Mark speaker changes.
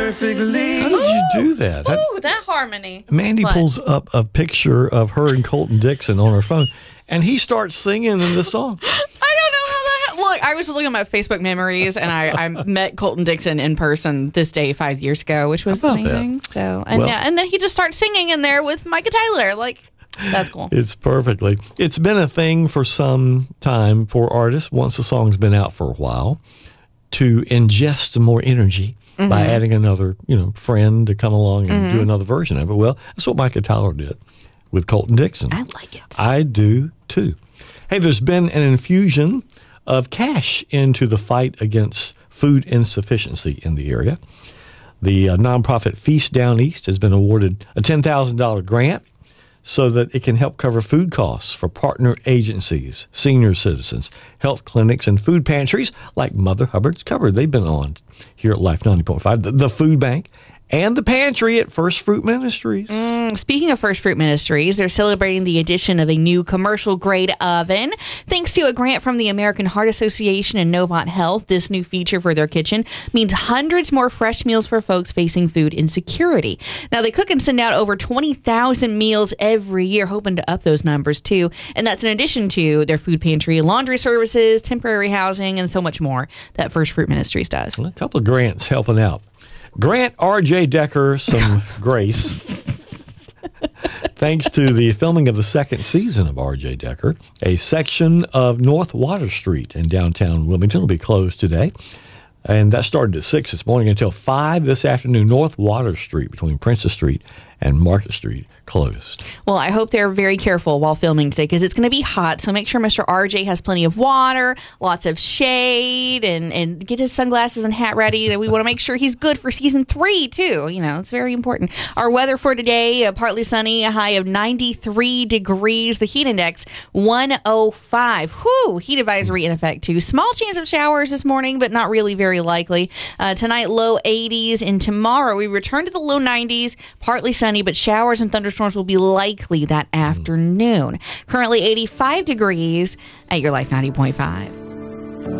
Speaker 1: perfectly.
Speaker 2: How did you do that?
Speaker 3: Ooh, that harmony.
Speaker 2: Mandy
Speaker 3: What?
Speaker 2: pulls up a picture of her and Colton Dixon on her phone, and he starts singing in the song.
Speaker 3: I don't know how that happened. Look, I was just looking at my Facebook memories, and I met Colton Dixon in person this day 5 years ago, which was
Speaker 2: How about
Speaker 3: amazing.
Speaker 2: that?
Speaker 3: So, and,
Speaker 2: Well-
Speaker 3: and then he just starts singing in there with Micah Tyler. Like, that's cool.
Speaker 2: It's perfectly. It's been a thing for some time for artists, once a song's been out for a while, to ingest more energy by adding another, friend to come along and do another version of it. Well, that's what Micah Tyler did with Colton Dixon.
Speaker 3: I like it.
Speaker 2: I do too. Hey, there's been an infusion of cash into the fight against food insufficiency in the area. The nonprofit Feast Down East has been awarded a $10,000 grant so that it can help cover food costs for partner agencies, senior citizens, health clinics, and food pantries like Mother Hubbard's Cupboard. They've been on here at Life 90.5, the food bank, and the pantry at First Fruit Ministries.
Speaker 3: Speaking of First Fruit Ministries, they're celebrating the addition of a new commercial-grade oven. Thanks to a grant from the American Heart Association and Novant Health, this new feature for their kitchen means hundreds more fresh meals for folks facing food insecurity. Now, they cook and send out over 20,000 meals every year, hoping to up those numbers, too. And that's in addition to their food pantry, laundry services, temporary housing, and so much more that First Fruit Ministries does.
Speaker 2: A couple of grants helping out. Grant R.J. Decker some grace. Thanks to the filming of the second season of R.J. Decker, a section of North Water Street in downtown Wilmington will be closed today. And that started at 6 this morning until 5 this afternoon. North Water Street between Princess Street and Market Street closed.
Speaker 3: Well, I hope they're very careful while filming today because it's going to be hot. So make sure Mr. RJ has plenty of water, lots of shade, and get his sunglasses and hat ready. We want to make sure he's good for season 3, too. It's very important. Our weather for today, partly sunny, a high of 93 degrees. The heat index, 105. Whew, heat advisory in effect, too. Small chance of showers this morning, but not really very likely. Tonight, low 80s, and tomorrow we return to the low 90s, partly sunny, but showers and thunderstorms will be likely that afternoon. Currently 85 degrees at your Life 90.5.